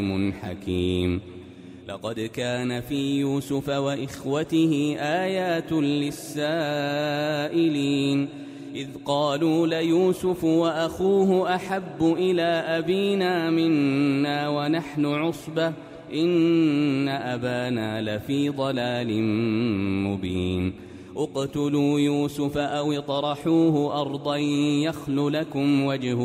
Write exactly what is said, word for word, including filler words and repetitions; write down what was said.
حكيم. لقد كان في يوسف وإخوته آيات للسائلين إذ قالوا ليوسف وأخوه أحب إلى أبينا منا ونحن عصبة إن أبانا لفي ضلال مبين. اقتلوا يوسف أو اطرحوه أرضا يخل لكم وجه